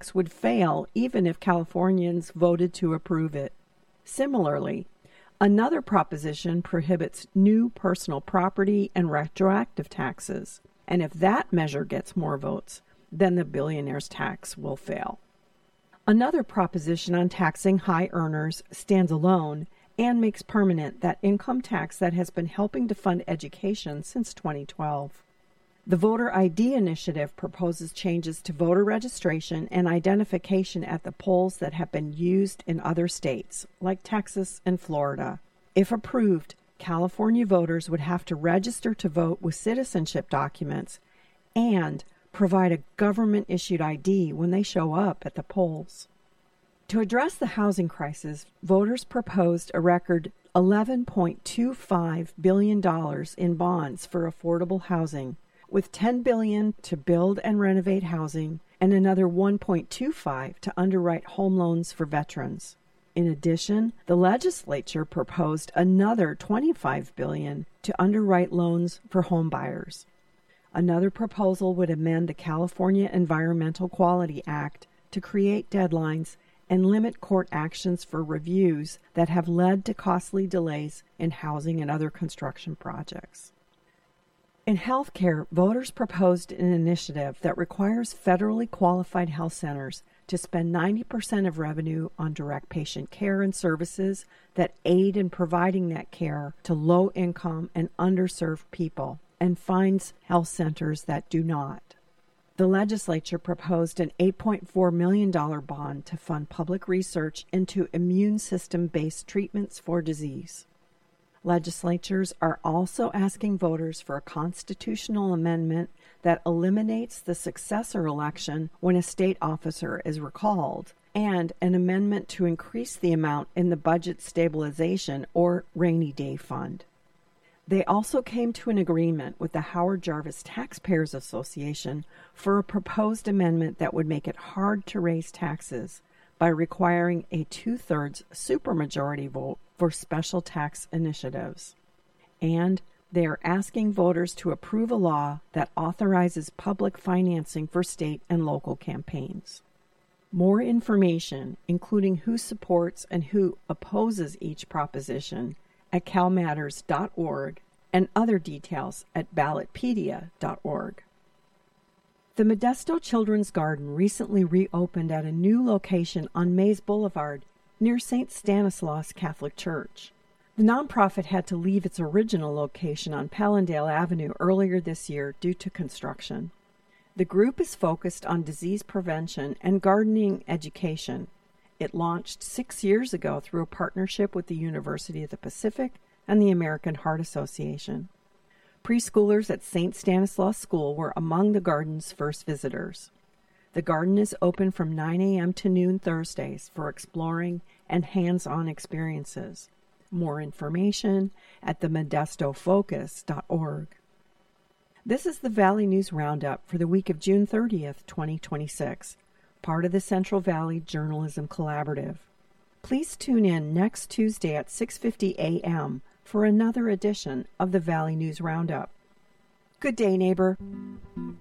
tax would fail even if Californians voted to approve it. Similarly, another proposition prohibits new personal property and retroactive taxes, and if that measure gets more votes, then the billionaire's tax will fail. Another proposition on taxing high earners stands alone and makes permanent that income tax that has been helping to fund education since 2012. The Voter ID Initiative proposes changes to voter registration and identification at the polls that have been used in other states, like Texas and Florida. If approved, California voters would have to register to vote with citizenship documents and provide a government-issued ID when they show up at the polls. To address the housing crisis, voters proposed a record $11.25 billion in bonds for affordable housing, with $10 billion to build and renovate housing and another $1.25 to underwrite home loans for veterans. In addition, the legislature proposed another $25 billion to underwrite loans for home buyers. Another proposal would amend the California Environmental Quality Act to create deadlines and limit court actions for reviews that have led to costly delays in housing and other construction projects. In healthcare, voters proposed an initiative that requires federally qualified health centers to spend 90% of revenue on direct patient care and services that aid in providing that care to low-income and underserved people, and fines health centers that do not. The legislature proposed an $8.4 million bond to fund public research into immune system-based treatments for disease. Legislatures are also asking voters for a constitutional amendment that eliminates the successor election when a state officer is recalled, and an amendment to increase the amount in the Budget Stabilization or Rainy Day Fund. They also came to an agreement with the Howard Jarvis Taxpayers Association for a proposed amendment that would make it hard to raise taxes by requiring a 2/3 supermajority vote for special tax initiatives. And they are asking voters to approve a law that authorizes public financing for state and local campaigns. More information, including who supports and who opposes each proposition, at calmatters.org, and other details at ballotpedia.org. The Modesto Children's Garden recently reopened at a new location on Mays Boulevard near St. Stanislaus Catholic Church. The nonprofit had to leave its original location on Pallandale Avenue earlier this year due to construction. The group is focused on disease prevention and gardening education. It launched 6 years ago through a partnership with the University of the Pacific and the American Heart Association. Preschoolers at St. Stanislaus School were among the garden's first visitors. The garden is open from 9 a.m. to noon Thursdays for exploring and hands-on experiences. More information at themodestofocus.org. This is the Valley News Roundup for the week of June 30th, 2026, part of the Central Valley Journalism Collaborative. Please tune in next Tuesday at 6:50 a.m. for another edition of the Valley News Roundup. Good day, neighbor.